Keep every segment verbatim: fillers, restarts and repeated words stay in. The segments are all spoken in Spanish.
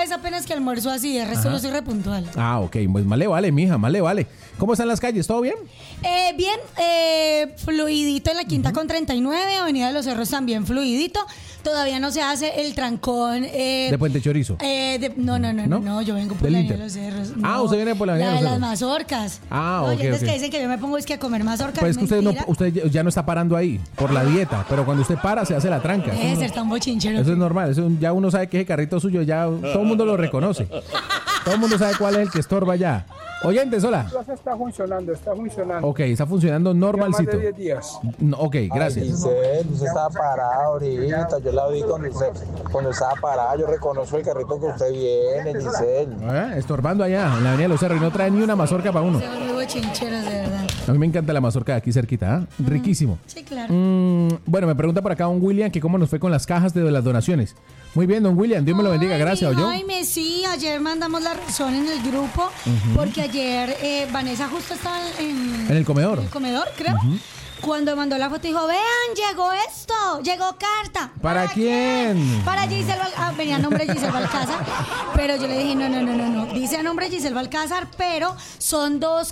vez apenas que almuerzo así, de resto Ajá. no soy repuntual. Ah, ok, pues más le vale, mija, más le vale. ¿Cómo están las calles? ¿Todo bien? Eh, bien, eh, fluidito en la Quinta con treinta y nueve, Avenida de los Cerros también fluidito. Todavía no se hace el trancón. Eh, ¿De Puente Chorizo? Eh, de, no, no, no, ¿No? no, no, yo vengo por ¿Del la Inter? Avenida de los Cerros. Ah, no, usted viene por la Avenida la de los de Cerros. las mazorcas. Ah, no, ok, oyentes ok. que dicen que yo me pongo es que a comer mazorcas. Pues es que usted, no, mentira. usted ya no está parando ahí por la dieta, pero cuando usted para se hace la tranca. Debe Eso, ser tan bochinchero. eso es normal, eso ya uno sabe que ese carrito suyo ya todo el mundo lo reconoce. Todo el mundo sabe cuál es el que estorba ya. Oyentes, hola. La plaza está funcionando, está funcionando. Ok, está funcionando Ya normalcito. más de diez días. No, ok, gracias. Ay, Giselle, usted estaba parada ahorita, yo la vi cuando usted, cuando estaba parada, yo reconozco el carrito que usted viene, Giselle. ¿Eh? Estorbando allá en la Avenida de los Cerros y no trae ni una mazorca para uno. Son muy bochincheros, de verdad. A mí me encanta la mazorca de aquí cerquita, ¿eh? Riquísimo. Sí, claro. Mm, bueno, me pregunta por acá don William que cómo nos fue con las cajas de las donaciones. Muy bien, don William, Dios me lo bendiga, gracias, ¿oyó? Ay, me sí, ayer mandamos la razón en el grupo, porque ayer eh, Vanessa justo estaba en, En el comedor. en el comedor, creo. Cuando mandó la foto dijo, vean, llegó esto, llegó carta. ¿Para quién? Para Giselle Balcázar. Ah, venía a nombre de Giselle Balcázar. Pero yo le dije, no, no, no, no, no. Dice a nombre de Giselle Balcázar, pero son dos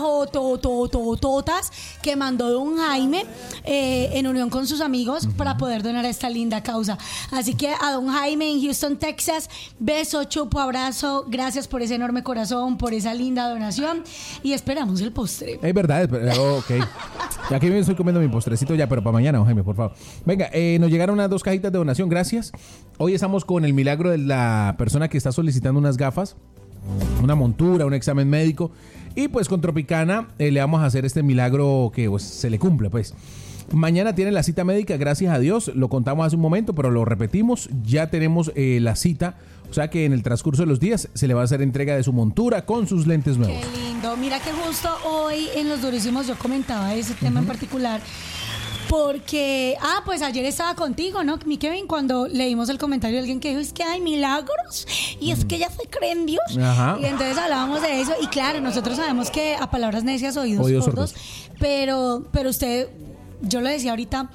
cajotototototas que mandó don Jaime eh, en unión con sus amigos para poder donar a esta linda causa. Así que a don Jaime en Houston, Texas, beso, chupo, abrazo. Gracias por ese enorme corazón, por esa linda donación. Y esperamos el postre. Es verdad, es verdad, ok. Aquí me estoy comiendo mi postrecito ya, pero para mañana, don Jaime, por favor. Venga, eh, nos llegaron unas dos cajitas de donación, gracias. Hoy estamos con el milagro de la persona que está solicitando unas gafas, una montura, un examen médico. Y pues con Tropicana eh, le vamos a hacer este milagro que pues, se le cumple, pues. Mañana tiene la cita médica, gracias a Dios. Lo contamos hace un momento, pero lo repetimos. Ya tenemos eh, la cita. O sea que en el transcurso de los días se le va a hacer entrega de su montura con sus lentes nuevos. Qué lindo. Mira que justo hoy en Los Durísimos yo comentaba ese tema en particular. Porque, ah, pues ayer estaba contigo, ¿no? Mi Kevin, cuando leímos el comentario de alguien que dijo, es que hay milagros y es que ella se cree en Dios. Ajá. Y entonces hablábamos de eso. Y claro, nosotros sabemos que a palabras necias, oídos, Oídos sordos. sordos. Pero, pero usted, yo lo decía ahorita,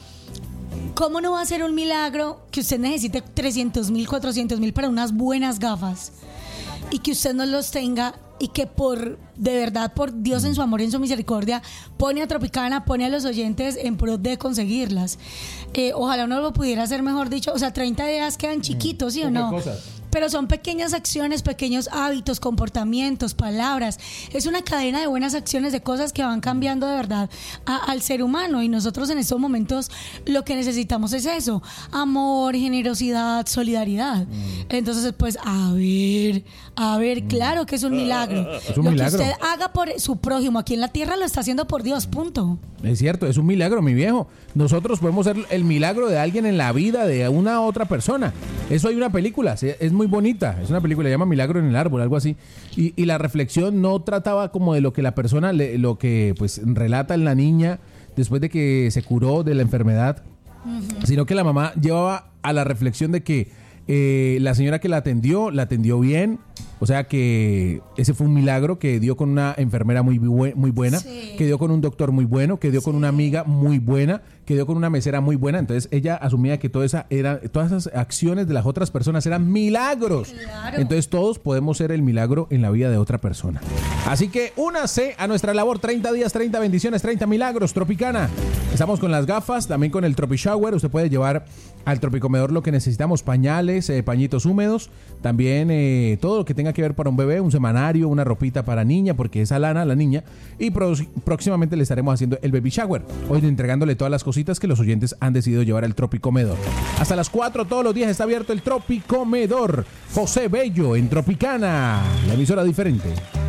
¿cómo no va a ser un milagro que usted necesite trescientos mil, cuatrocientos mil para unas buenas gafas? Y que usted no los tenga y que por, de verdad, por Dios en su amor y en su misericordia, pone a Tropicana, pone a los oyentes en pro de conseguirlas. Eh, ojalá uno lo pudiera hacer, mejor dicho, o sea, treinta días quedan chiquitos, ¿sí o no? Cosas. Pero son pequeñas acciones, pequeños hábitos, comportamientos, palabras. Es una cadena de buenas acciones, de cosas que van cambiando de verdad a, al ser humano. Y nosotros en estos momentos lo que necesitamos es eso: amor, generosidad, solidaridad. Mm. Entonces, pues, a ver, a ver, claro que es un milagro. Es un lo milagro. que usted haga por su prójimo aquí en la tierra lo está haciendo por Dios, punto. Es cierto, es un milagro, mi viejo. Nosotros podemos ser el milagro de alguien en la vida de una otra persona. Eso hay una película, es muy bonita. Es una película, se llama Milagro en el Árbol, algo así. Y, y la reflexión no trataba como de lo que la persona, le, lo que pues relata en la niña después de que se curó de la enfermedad, uh-huh. sino que la mamá llevaba a la reflexión de que eh, la señora que la atendió, la atendió bien. O sea que ese fue un milagro que dio con una enfermera muy, bu- muy buena, sí. que dio con un doctor muy bueno, que dio sí. con una amiga muy buena, que dio con una mesera muy buena. Entonces ella asumía que toda esa era, todas esas acciones de las otras personas eran milagros. Claro. Entonces todos podemos ser el milagro en la vida de otra persona. Así que únase a nuestra labor: treinta días, treinta bendiciones, treinta milagros. Tropicana. Estamos con las gafas, también con el Tropi Shower. Usted puede llevar al Tropicomedor lo que necesitamos: pañales, eh, pañitos húmedos, también eh, todo lo que tenga que ver para un bebé, un semanario, una ropita para niña, porque es Alana, la niña, y pro- próximamente le estaremos haciendo el baby shower, hoy entregándole todas las cositas que los oyentes han decidido llevar al Tropicomedor. Hasta las cuatro todos los días está abierto el Tropicomedor. José Bello en Tropicana, la emisora diferente.